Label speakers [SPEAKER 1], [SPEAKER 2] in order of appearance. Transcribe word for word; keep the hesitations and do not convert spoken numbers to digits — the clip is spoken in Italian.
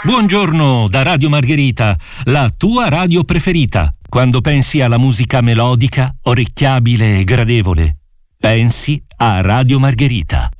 [SPEAKER 1] Buongiorno da Radio Margherita, la tua radio preferita. Quando pensi alla musica melodica, orecchiabile e gradevole, pensi a Radio Margherita.